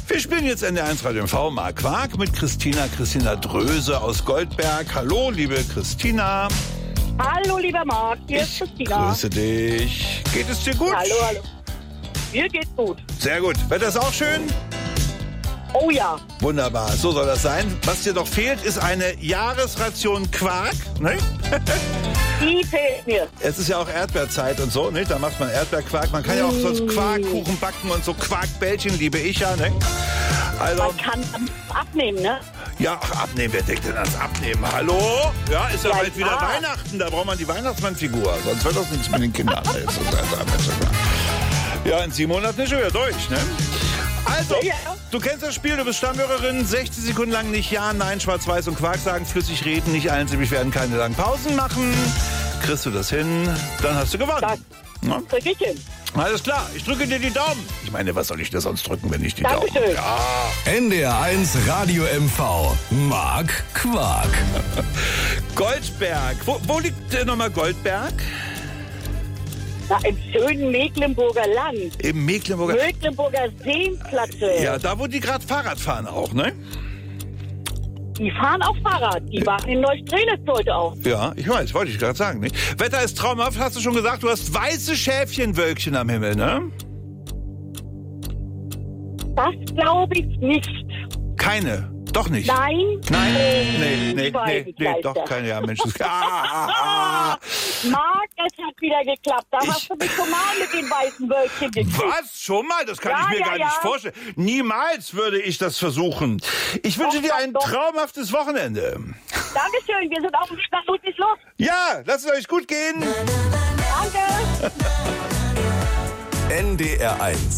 Wir spielen jetzt NDR1 Radio MV Mark Quark mit Christina Dröse aus Goldberg. Hallo, liebe Christina. Hallo, lieber Marc, hier ist Christina. Grüße dich. Geht es dir gut? Hallo. Mir geht's gut. Sehr gut. Wetter ist auch schön? Oh ja. Wunderbar, so soll das sein. Was dir doch fehlt, ist eine Jahresration Quark, ne? Die fehlt mir. Es ist ja auch Erdbeerzeit und so, ne? Da macht man Erdbeerquark. Man kann ja auch sonst Quarkkuchen backen und so Quarkbällchen, liebe ich ja, ne? Also, Man kann abnehmen, ne? ja, abnehmen, wer denkt denn ans Abnehmen? Hallo? Ja, ist ja bald wieder Weihnachten, da braucht man die Weihnachtsmannfigur. Sonst wird das nichts mit den Kindern. Ja, in 7 Monaten ist schon wieder durch, ne? Also, Ja. du kennst das Spiel, du bist Stammhörerin, 60 Sekunden lang nicht Ja, Nein, Schwarz-Weiß und Quark sagen, flüssig reden, nicht einsilbig werden, keine langen Pausen machen. Kriegst du das hin, dann hast du gewonnen. Das Ja? krieg ich hin. Alles klar, ich drücke dir die Daumen. Ich meine, was soll ich dir sonst drücken, wenn ich die Dankeschön. Daumen... Ja. NDR1 Radio MV. Mark Quark. Goldberg. Wo liegt nochmal Goldberg? Na, im schönen Mecklenburger Land. Im Mecklenburger... Mecklenburger Seenplatte. Ja, da wo die gerade Fahrrad fahren auch, ne? Die fahren auf Fahrrad. Die waren in Neustrelitz heute auch. Ja, ich weiß, wollte ich gerade sagen, nicht? Wetter ist traumhaft, hast du schon gesagt, du hast weiße Schäfchenwölkchen am Himmel, ne? Das glaube ich nicht. Keine. Doch nicht. Nein? Nein? Nee, Schweigekleister. doch keine, ja, Mensch. Marc, es hat wieder geklappt. Da hast du mich schon mal mit den weißen Wölkchen gekriegt. Was? Schon mal? Das kann ich mir gar nicht vorstellen. Niemals würde ich das versuchen. Ich wünsche dir ein traumhaftes Wochenende. Dankeschön, wir sind auf dem Weg nach Ludwigsluft. Ja, lasst es euch gut gehen. Danke. NDR1